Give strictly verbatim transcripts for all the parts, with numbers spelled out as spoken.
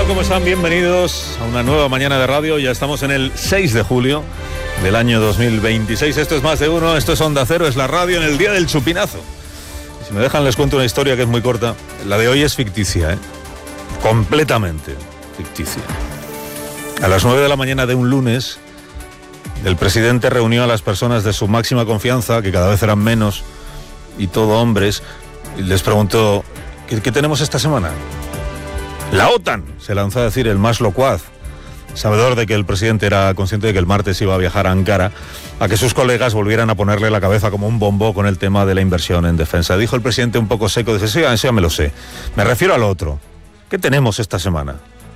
Hola, ¿cómo están? Bienvenidos a una nueva mañana de radio. Ya estamos en el seis de julio del año dos mil veintiséis. Esto es Más de Uno, esto es Onda Cero, es la radio en el día del chupinazo. Y si me dejan les cuento una historia que es muy corta. La de hoy es ficticia, ¿eh? Completamente ficticia. A las nueve de la mañana de un lunes, el presidente reunió a las personas de su máxima confianza, que cada vez eran menos, y todo hombres, y les preguntó, ¿qué, qué tenemos esta semana? La OTAN, se lanzó a decir el más locuaz, sabedor de que el presidente era consciente de que el martes iba a viajar a Ankara, a que sus colegas volvieran a ponerle la cabeza como un bombo con el tema de la inversión en defensa. Dijo el presidente un poco seco, dice, sí, sí, ya me lo sé, me refiero al otro. ¿Qué tenemos esta semana?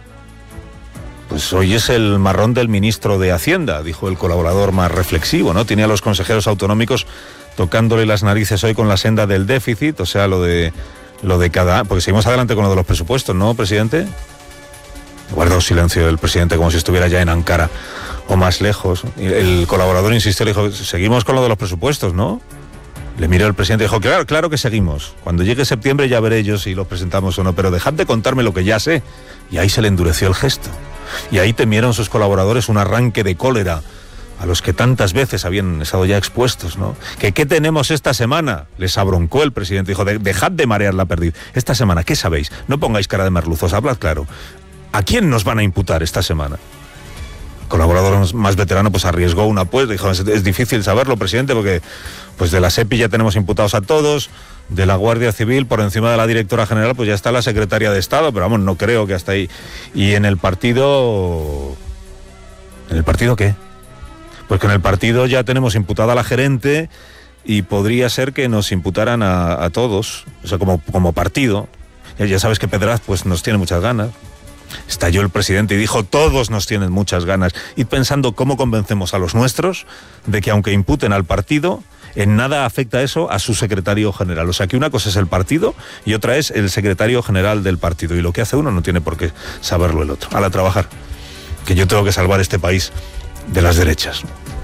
Pues hoy es el marrón del ministro de Hacienda, dijo el colaborador más reflexivo, ¿no? Tiene a los consejeros autonómicos tocándole las narices hoy con la senda del déficit, o sea, lo de lo de cada... Porque seguimos adelante con lo de los presupuestos, ¿no, presidente? Guardó silencio el presidente como si estuviera ya en Ankara o más lejos. El colaborador insistió, le dijo, seguimos con lo de los presupuestos, ¿no? Le miró el presidente y dijo, claro, claro que seguimos. Cuando llegue septiembre ya veré yo si los presentamos o no, pero dejad de contarme lo que ya sé. Y ahí se le endureció el gesto. Y ahí temieron sus colaboradores un arranque de cólera a los que tantas veces habían estado ya expuestos, ¿no? ¿Que qué tenemos esta semana? Les abroncó el presidente, dijo, de, dejad de marear la perdiz. Esta semana, ¿qué sabéis? No pongáis cara de merluzos, hablad claro. ¿A quién nos van a imputar esta semana? El colaborador más veterano pues arriesgó una apuesta, dijo, es, es difícil saberlo, presidente, porque pues de la SEPI ya tenemos imputados a todos, de la Guardia Civil, por encima de la directora general, pues ya está la secretaria de Estado, pero vamos, no creo que hasta ahí. Y en el partido... ¿En el partido qué? Pues que en el partido ya tenemos imputada a la gerente y podría ser que nos imputaran a, a todos, o sea, como, como partido. Ya, ya sabes que Pedraz pues nos tiene muchas ganas. Estalló el presidente y dijo, todos nos tienen muchas ganas. Id pensando cómo convencemos a los nuestros de que aunque imputen al partido, en nada afecta eso a su secretario general. O sea, que una cosa es el partido y otra es el secretario general del partido. Y lo que hace uno no tiene por qué saberlo el otro. A la trabajar. Que yo tengo que salvar este país de las derechas.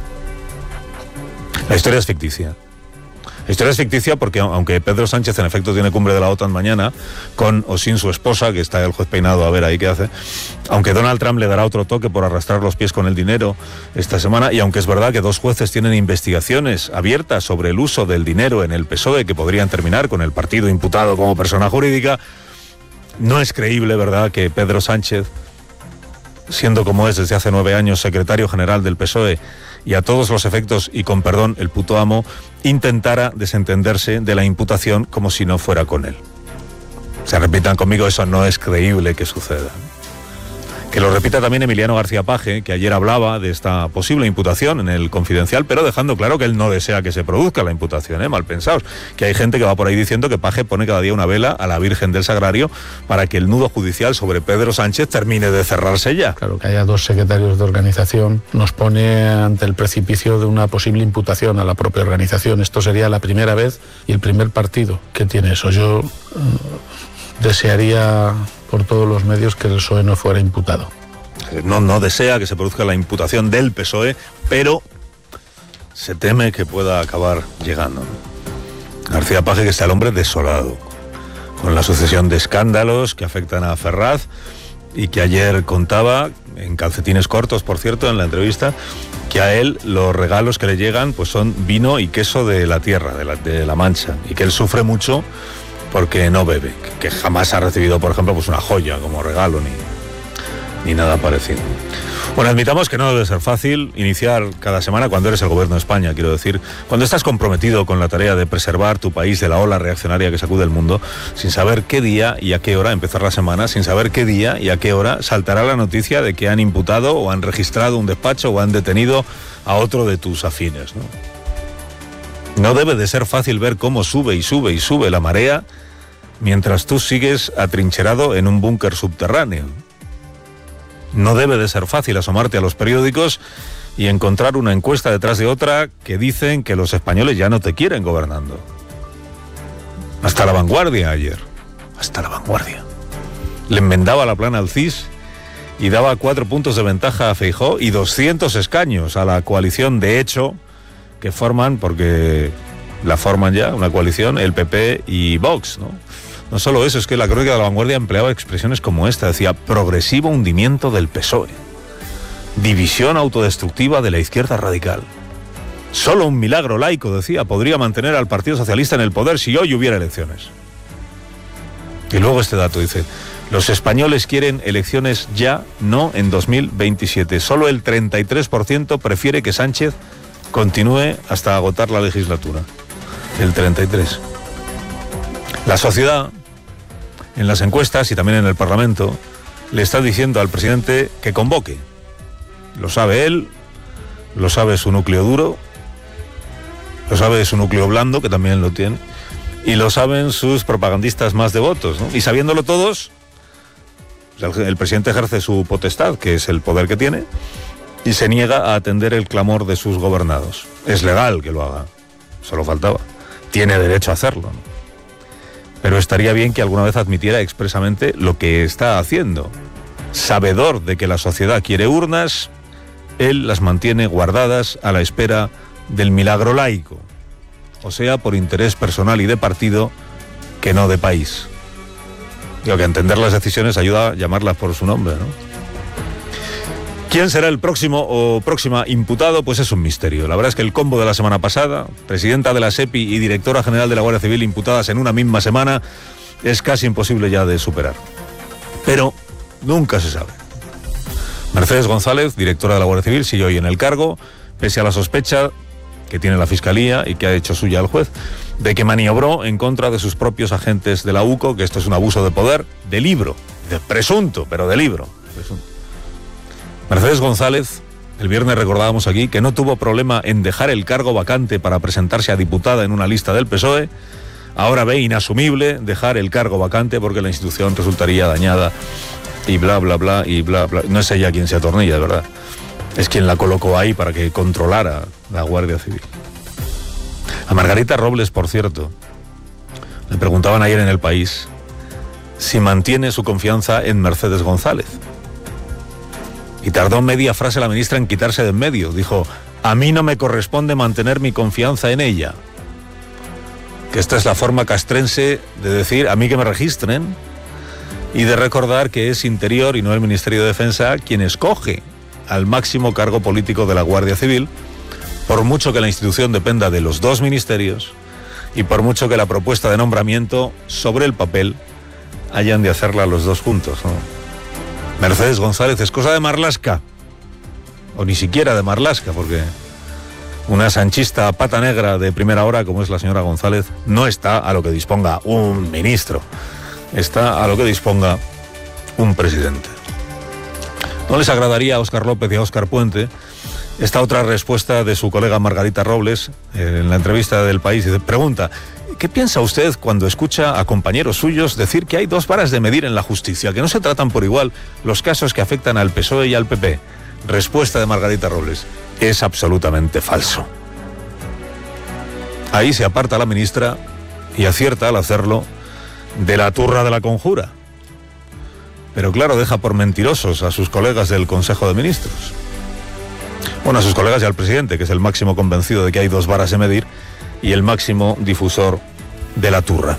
La historia es ficticia. La historia es ficticia porque aunque Pedro Sánchez en efecto tiene cumbre de la OTAN mañana, con o sin su esposa, que está el juez peinado a ver ahí qué hace, aunque Donald Trump le dará otro toque por arrastrar los pies con el dinero esta semana, y aunque es verdad que dos jueces tienen investigaciones abiertas sobre el uso del dinero en el P S O E que podrían terminar con el partido imputado como persona jurídica, no es creíble, ¿verdad?, que Pedro Sánchez, siendo como es desde hace nueve años secretario general del P S O E y a todos los efectos, y con perdón, el puto amo, intentara desentenderse de la imputación como si no fuera con él. Se repitan conmigo, eso no es creíble que suceda. Que lo repita también Emiliano García Paje, que ayer hablaba de esta posible imputación en el Confidencial, pero dejando claro que él no desea que se produzca la imputación, ¿eh? Mal pensados. Que hay gente que va por ahí diciendo que Paje pone cada día una vela a la Virgen del Sagrario para que el nudo judicial sobre Pedro Sánchez termine de cerrarse ya. Claro, que haya dos secretarios de organización nos pone ante el precipicio de una posible imputación a la propia organización. Esto sería la primera vez y el primer partido que tiene eso. Yo uh, desearía por todos los medios que el P S O E no fuera imputado. No, no desea que se produzca la imputación del P S O E, pero se teme que pueda acabar llegando. García Paje, que está el hombre desolado, con la sucesión de escándalos que afectan a Ferraz y que ayer contaba, en calcetines cortos, por cierto, en la entrevista, que a él los regalos que le llegan pues son vino y queso de la tierra, de la, de la Mancha, y que él sufre mucho porque no bebe, que jamás ha recibido, por ejemplo, pues una joya como regalo, ni, ni nada parecido. Bueno, admitamos que no debe ser fácil iniciar cada semana cuando eres el gobierno de España, quiero decir, cuando estás comprometido con la tarea de preservar tu país de la ola reaccionaria que sacude el mundo, sin saber qué día y a qué hora empezar la semana, sin saber qué día y a qué hora saltará la noticia de que han imputado o han registrado un despacho o han detenido a otro de tus afines, ¿no? No debe de ser fácil ver cómo sube y sube y sube la marea mientras tú sigues atrincherado en un búnker subterráneo. No debe de ser fácil asomarte a los periódicos y encontrar una encuesta detrás de otra que dicen que los españoles ya no te quieren gobernando. Hasta La Vanguardia ayer, hasta La Vanguardia, le enmendaba la plana al C I S y daba cuatro puntos de ventaja a Feijóo y doscientos escaños a la coalición de hecho que forman, porque la forman ya, una coalición, el P P y Vox, ¿no? No solo eso, es que la crónica de La Vanguardia empleaba expresiones como esta, decía, progresivo hundimiento del P S O E, división autodestructiva de la izquierda radical. Solo un milagro laico, decía, podría mantener al Partido Socialista en el poder si hoy hubiera elecciones. Y luego este dato dice, los españoles quieren elecciones ya, no en dos mil veintisiete. Solo el treinta y tres por ciento prefiere que Sánchez continúe hasta agotar la legislatura. El treinta y tres por ciento. La sociedad, en las encuestas y también en el Parlamento, le está diciendo al presidente que convoque. Lo sabe él, lo sabe su núcleo duro, lo sabe su núcleo blando, que también lo tiene, y lo saben sus propagandistas más devotos, ¿no? Y sabiéndolo todos, el, el presidente ejerce su potestad, que es el poder que tiene, y se niega a atender el clamor de sus gobernados. Es legal que lo haga, solo faltaba. Tiene derecho a hacerlo, ¿no? Pero estaría bien que alguna vez admitiera expresamente lo que está haciendo. Sabedor de que la sociedad quiere urnas, él las mantiene guardadas a la espera del milagro laico, o sea, por interés personal y de partido, que no de país. Digo que entender las decisiones ayuda a llamarlas por su nombre, ¿no? ¿Quién será el próximo o próxima imputado? Pues es un misterio. La verdad es que el combo de la semana pasada, presidenta de la SEPI y directora general de la Guardia Civil imputadas en una misma semana, es casi imposible ya de superar. Pero nunca se sabe. Mercedes González, directora de la Guardia Civil, sigue hoy en el cargo, pese a la sospecha que tiene la Fiscalía y que ha hecho suya el juez, de que maniobró en contra de sus propios agentes de la U C O, que esto es un abuso de poder, de libro, de presunto, pero de libro. Presunto. Mercedes González, el viernes recordábamos aquí, que no tuvo problema en dejar el cargo vacante para presentarse a diputada en una lista del P S O E, ahora ve inasumible dejar el cargo vacante porque la institución resultaría dañada y bla, bla, bla, y bla, bla. No es ella quien se atornilla, de verdad. Es quien la colocó ahí para que controlara la Guardia Civil. A Margarita Robles, por cierto, le preguntaban ayer en El País si mantiene su confianza en Mercedes González. Y tardó media frase la ministra en quitarse de en medio. Dijo, a mí no me corresponde mantener mi confianza en ella. Que esta es la forma castrense de decir, a mí que me registren, y de recordar que es Interior y no el Ministerio de Defensa quien escoge al máximo cargo político de la Guardia Civil, por mucho que la institución dependa de los dos ministerios y por mucho que la propuesta de nombramiento sobre el papel hayan de hacerla los dos juntos, ¿no? Mercedes González es cosa de Marlaska, o ni siquiera de Marlaska, porque una sanchista a pata negra de primera hora, como es la señora González, no está a lo que disponga un ministro, está a lo que disponga un presidente. ¿No les agradaría a Óscar López y a Óscar Puente esta otra respuesta de su colega Margarita Robles eh, en la entrevista del País? Y pregunta, ¿qué piensa usted cuando escucha a compañeros suyos decir que hay dos varas de medir en la justicia, que no se tratan por igual los casos que afectan al P S O E y al P P? Respuesta de Margarita Robles, es absolutamente falso. Ahí se aparta la ministra y acierta al hacerlo de la turra de la conjura. Pero claro, deja por mentirosos a sus colegas del Consejo de Ministros. Bueno, a sus colegas y al presidente, que es el máximo convencido de que hay dos varas de medir y el máximo difusor de la turra.